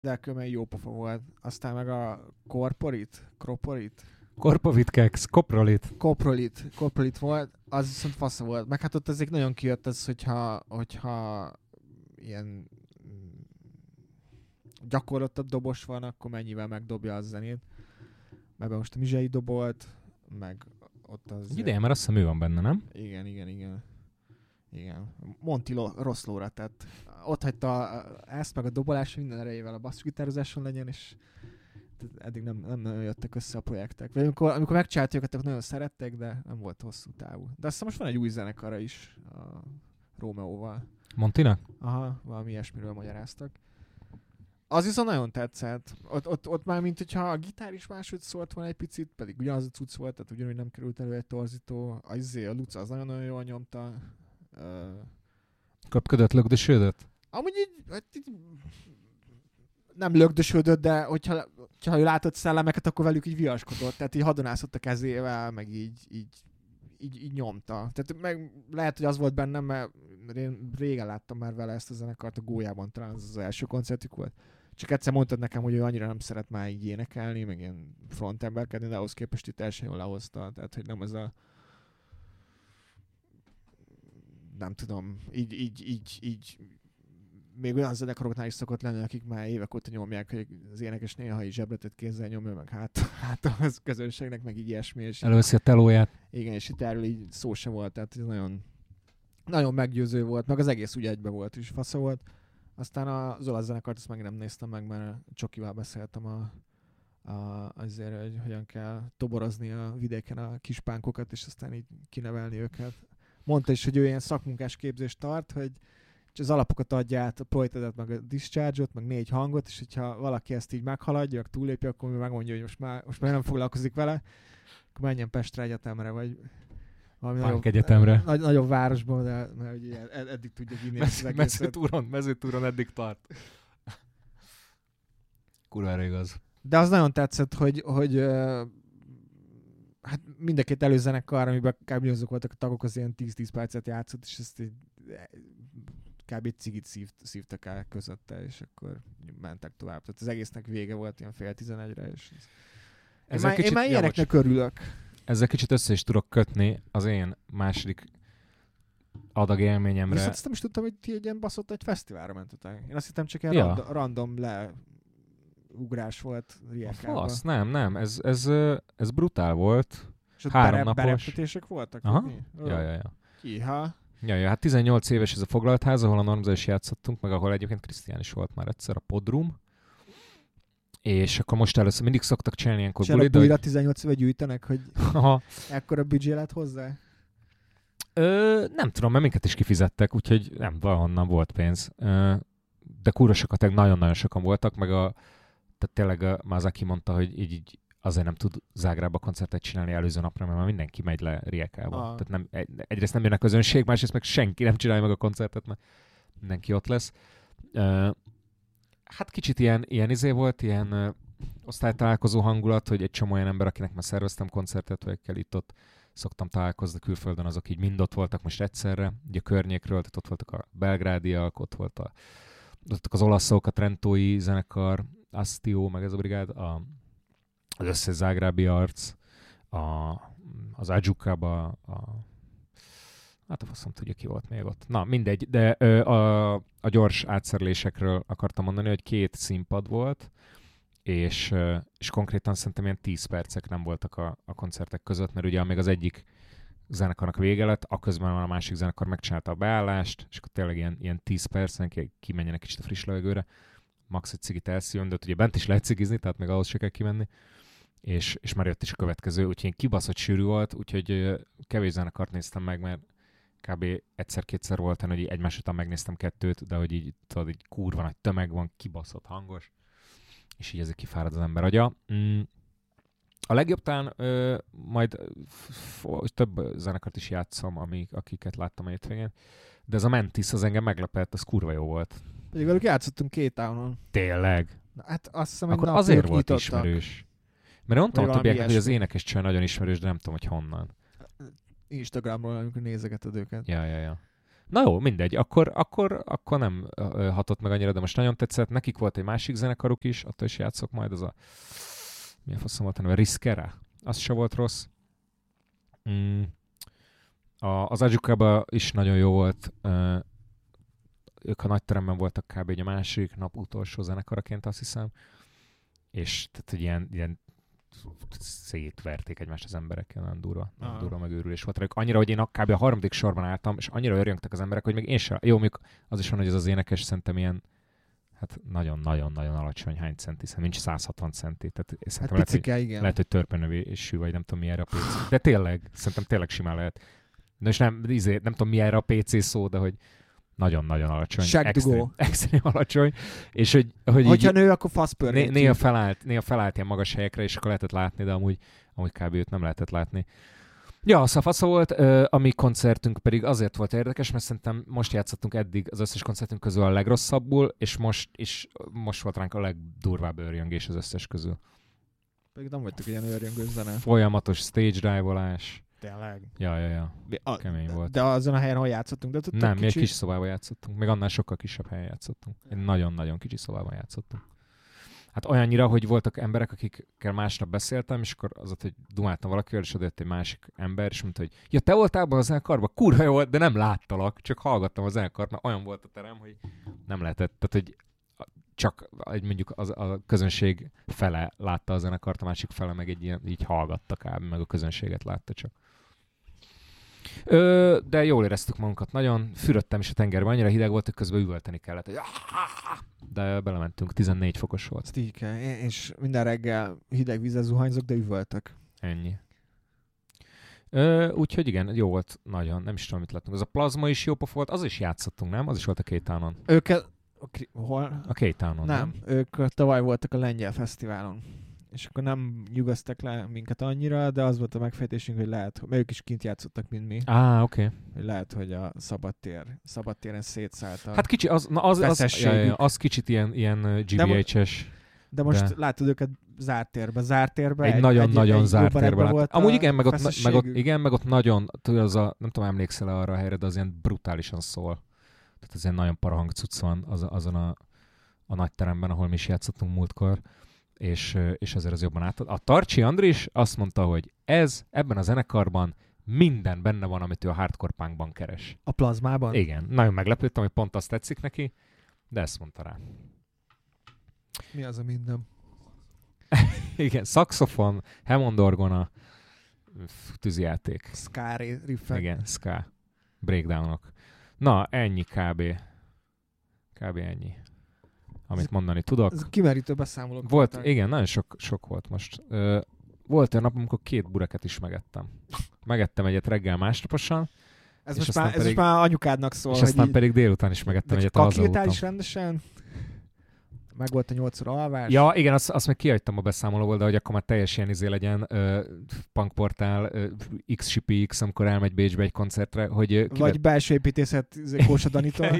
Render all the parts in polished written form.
De Kőmei jó pofa volt. Aztán meg a Kroporit, Korpovit Kex, Koprolit volt, az viszont fasza volt. Meg hát ott azért nagyon kijött az, hogyha ilyen gyakorlottabb dobos van, akkor mennyivel megdobja a zenét. Mert most a Mizsei dobolt, meg ott az... Ideje, mert azt hiszem ő van benne, nem? Igen. Monti rossz lóra tett. Ott hagyta ezt meg a dobolás minden erejével a basszusgitározáson legyen, és eddig nem nagyon jöttek össze a projektek. Vagy amikor megcsinálták őket, akkor nagyon szerették, de nem volt hosszú távú. De azt hiszem most van egy új zenekara is a Rómeóval. Montinak? Aha, valami ilyesmiről magyaráztak. Az viszont nagyon tetszett. Ott már mint hogyha a gitár is máshogy szólt volna egy picit, pedig ugyanaz a cucc volt, tehát ugyanúgy nem került elő egy torzító. A Luca az nagyon-nagyon jól nyomta. Köpködött, lögdösödött? Amúgy így nem lögdösödött, de hogyha látott szellemeket, akkor velük így viaskodott. Tehát így hadonászott a kezével, meg így nyomta. Tehát meg lehet, hogy az volt bennem, mert én régen láttam már vele ezt a zenekart a Gólyában, talán az első koncertük volt. Csak egyszer mondtad nekem, hogy ő annyira nem szeret már így énekelni, meg ilyen frontemberkedni, de ahhoz képest itt teljesen jól lehozta. Tehát, hogy nem ez a... Nem tudom, így még olyan zenekaroknál is szokott lenni, akik már évek óta nyomják, hogy az énekes néha így zsebretett kézzel nyomja, meg hát az közönségnek, meg így ilyesmi. És előveszi a telóját. Igen, és itt erről így szó se volt, tehát ez nagyon, nagyon meggyőző volt, meg az egész ugye egybe volt, és fasza volt. Aztán az olasz zenekart azt meg nem néztem meg, mert Csokival beszéltem azért, hogy hogyan kell toborozni a vidéken a kispánkokat, és aztán így kinevelni őket. Mondta is, hogy ő ilyen szakmunkás képzést tart, hogy az alapokat adja át, a Projected-et, meg a Discharge-ot, meg 4 hangot, és hogyha valaki ezt így meghaladja, akkor túllépje, akkor mi megmondja, hogy most már nem foglalkozik vele, akkor menjen Pestre egyetemre, vagy valami nagyobb városban, de mert ugye eddig tudja vinni az egészet. Mezőtúron eddig tart. Kurvára igaz. De az nagyon tetszett, hogy hát mind a két előzenekar, amiben kb. Azok voltak a tagok, az ilyen 10-10 percet játszott, és ezt kb. Egy cigit szívtak el közötte, és akkor mentek tovább. Tehát az egésznek vége volt ilyen 10:30-re, és én már ilyeneknek örülök. Ezzel kicsit össze is tudok kötni az én második adag élményemre. Viszont azt nem is tudtam, hogy ti egy ilyen baszott egy fesztiválra mentetek. Én azt hittem csak ilyen random ugrás volt Rijekában. Fasz, nem. Ez brutál volt. És ott 3 napos. bereptetések voltak? Aha. Ja. Kiha. Ja, hát 18 éves ez a foglalt ház, ahol a Normza is játszottunk, meg ahol egyébként Krisztián is volt már egyszer, a Podroom. És akkor most először mindig szoktak csinálni ilyenkor bulit. És újra 18 éve gyűjtenek, hogy ekkora büdzsé lett hozzá? Nem tudom, mert minket is kifizettek, úgyhogy nem, valahonnan volt pénz. De kurva sokat, nagyon-nagyon sokan voltak, meg tehát tényleg már aki mondta, hogy így azért nem tud Zágrába koncertet csinálni előző napra, mert már mindenki megy le Rijekába. Tehát egyrészt nem jön a közönség, másrészt meg senki nem csinálja meg a koncertet, mert mindenki ott lesz. Hát kicsit ilyen izé volt, ilyen osztálytalálkozó hangulat, hogy egy csomó olyan ember, akinek már szerveztem koncertet, vagy akikkel itt-ott szoktam találkozni külföldön, azok így mind ott voltak most egyszerre, ugye a környékről, tehát ott voltak a belgrádiak, ott voltak az olaszok, a trentói zenekar, Astio, meg ez a brigád, az összes zágrábi arc, az Ajukába, hát a faszom tudja, ki volt még ott. Na, mindegy, de a gyors átszerelésekről akartam mondani, hogy 2 színpad volt, és konkrétan szerintem ilyen 10 percek nem voltak a koncertek között, mert ugye még az egyik zenekarnak vége lett, aközben a másik zenekar megcsinálta a beállást, és akkor tényleg ilyen 10 perc, kimenjenek kicsit a friss levegőre, max. Egy cigit elszívjon, de ugye bent is lehet cigizni, tehát még ahhoz se kell kimenni, és már jött is a következő, úgyhogy ilyen kibaszott sűrű volt, úgyhogy kevés zenekart néztem meg, mert kb. Egyszer-kétszer volt, hogy egymás után megnéztem 2, de hogy így, tudod, így kurva nagy tömeg van, kibaszott hangos, és így ezért kifárad az ember agya. A legjobb talán majd több zenekart is játszom, akiket láttam a hétvégén, de ez a Mentis az engem meglepett, az kurva jó volt. Pedig velük játszottunk 2 távon. Tényleg? Na, hát azt hiszem, akkor azért volt ismerős. Mert mondtam a többieknek, hogy az énekes csaj nagyon ismerős, de nem tudom, hogy honnan. Instagramról, amikor nézegeted őket. Ja. Na jó, mindegy, akkor nem hatott meg annyira, de most nagyon tetszett. Nekik volt egy másik zenekaruk is, attól is játszok majd, az a... Milyen faszom volt a neve? Riskera? Az se volt rossz. Az Ajukába is nagyon jó volt. Ők a nagyteremben voltak kb. Egy a másik nap utolsó zenekaraként, azt hiszem. És tehát, hogy ilyen szétverték egymást az emberek, nagyon durva megőrülés volt. Annyira, hogy én kb. A harmadik sorban álltam, és annyira örjöngtek az emberek, hogy még én sem. Jó, mondjuk az is van, hogy az az énekes szerintem ilyen, hát nagyon-nagyon-nagyon alacsony, hány centi, szerintem nincs 160 centi. Tehát hát picike, igen. Lehet, hogy törpenövésű, vagy nem tudom mi erre a PC. De tényleg, szerintem tényleg simán lehet. De és nem tudom mi erre a PC szó, de hogy nagyon-nagyon alacsony. Extrém alacsony. És hogyha nő, akkor faszpörgő. Néha felállt ilyen magas helyekre, és akkor lehetett látni, de amúgy kb. Őt nem lehetett látni. Ja, szafasza volt, a mi koncertünk pedig azért volt érdekes, mert szerintem most játszottunk eddig az összes koncertünk közül a legrosszabbul, és most volt ránk a legdurvább őrjöngés az összes közül. Pedig nem vagytok ilyen őrjöngős zene. Folyamatos stage dive-olás. Tényleg? Ja. Kemény volt. De azon a helyen, ahol játszottunk? De nem, mi egy kis szobában játszottunk. Még annál sokkal kisebb helyen játszottunk. Egy nagyon-nagyon kicsi szobában játszottunk. Hát olyannyira, hogy voltak emberek, akikkel másnap beszéltem, és akkor az ott, hogy dumáltam valakivel, és odajött egy másik ember, és mondta, hogy ja, te voltál abban a zenekarban? Kurva jó volt, de nem láttalak, csak hallgattam a zenekart, mert olyan volt a terem, hogy nem lehetett. Tehát, hogy csak mondjuk a közönség fele látta a zenekart, a másik fele meg egy ilyen, így hallgatta kb. Meg a közönséget látta csak. De jól éreztük magunkat nagyon. Fürödtem is a tengerbe, annyira hideg volt, hogy közben üvölteni kellett. Hogy de belementünk, 14 fokos volt. Stíke, és minden reggel hideg vízzel zuhanyzok, de üvöltök. Ennyi. Úgyhogy igen, jó volt nagyon, nem is tudom, mit láttunk. Az a plazma is jó pofa volt, az is játszottunk, nem? Az is volt a K-Townon. Hol? A K-Townon, nem? Ők tavaly voltak a Lengyel Fesztiválon. És akkor nem nyugasztak le minket annyira, de az volt a megfejtésünk, hogy lehet, mert ők is kint játszottak, mint mi. Oké. Hogy lehet, hogy a szabadtéren szétszállt a hát kicsi, az kicsit ilyen GBH-es. De most látod őket zárt térben. Egy nagyon-nagyon zárt térben. Amúgy igen, meg ott nagyon, tudod, nem tudom, emlékszel arra a helyre, de az ilyen brutálisan szól. Tehát az ilyen nagyon parahang cucc van azon a nagy teremben, ahol mi is játszottunk múltkor. És ezért az jobban átad. A Tarcsi Andris azt mondta, hogy ebben a zenekarban minden benne van, amit ő a hardcore punkban keres. A plazmában? Igen. Nagyon meglepődtem, hogy pont azt tetszik neki, de ezt mondta rá. Mi az a minden? Igen, szaxofon, Hammond orgona, tűzijáték. Ska riffek. Igen, ska. Breakdownok. Na, ennyi kb. Kb. Ennyi. Amit mondani tudok. Ez kimerítő beszámolók voltak. Igen, nagyon sok volt most. Volt olyan nap, amikor 2 bureket is megettem. Megettem egyet reggel másnaposan. Ez most már anyukádnak szól. És aztán pedig délután is megettem egyet, ha hazudtam. Is rendesen? Meg volt a 8 óra alvás? Ja, igen, azt meg kihagytam a beszámolóból, de hogy akkor már teljes ilyen legyen, punkportál, XShippyX, amikor elmegy Bécsbe egy koncertre, hogy... Vagy belső építészet Kósa Danitól.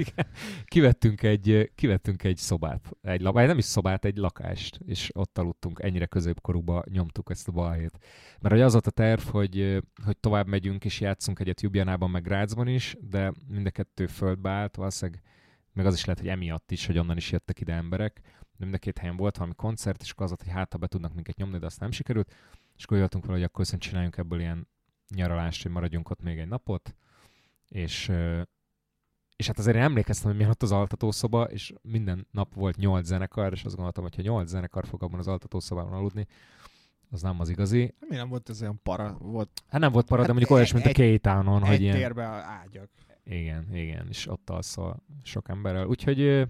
Kivettünk egy szobát, vagy nem is szobát, egy lakást, és ott aludtunk, ennyire középkorúba nyomtuk ezt a balhét. Mert hogy az volt a terv, hogy tovább megyünk és játszunk egyet Ljubljanában, meg Grazban is, de mind a kettő földbe állt, valószínűleg meg az is lehet, hogy emiatt is, hogy onnan is jöttek ide emberek. De mind a 2 helyen volt valami koncert, és akkor az volt, hogy ha be tudnak minket nyomni, de azt nem sikerült. És akkor jöttünk vele, hogy akkor viszont csináljunk ebből ilyen nyaralást, hogy maradjunk ott még egy napot. És hát azért én emlékeztem, hogy milyen ott az altatószoba, és minden nap volt 8 zenekar, és azt gondoltam, hogy ha 8 zenekar fog abban az altatószobában aludni, az nem az igazi. Mi nem volt ez olyan para? Hát nem volt para, de mondjuk olyas, mint a K-Townon, hogy ilyen... Egy térbe ágyak. Igen, és ott alszol sok emberrel. Úgyhogy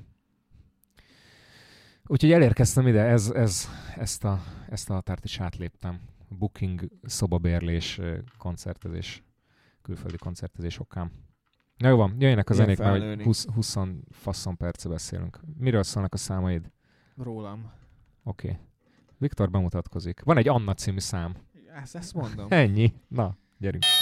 elérkeztem ide, ezt a határt is átléptem. Booking, szobabérlés, koncertezés, külföldi koncertezés okán. Na jó van, jöjjenek a zenék, mert 20 faszon perce beszélünk. Miről szólnak a számaid? Rólam. Oké. Viktor bemutatkozik. Van egy Anna című szám. Ezt mondom. Ennyi. Na, gyerünk.